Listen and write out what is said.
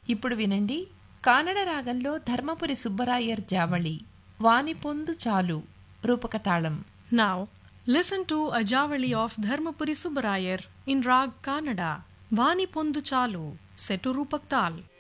ఇప్పుడు వినండి కానడ రాగంలో ధర్మపురి సుబ్బరాయర్ జావళి వాని పొందు చాలు రూపకతాళం. Now, listen to a Javali of Dharmapuri Subbarayar in Rag Kannada, Vani Pondu Chalu, set to Rupak Tal.